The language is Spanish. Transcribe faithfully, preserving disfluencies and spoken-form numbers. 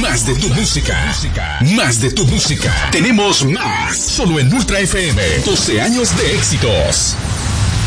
Más de tu música. Más de tu música. Tenemos más. Solo en Ultra F M. doce años de éxitos.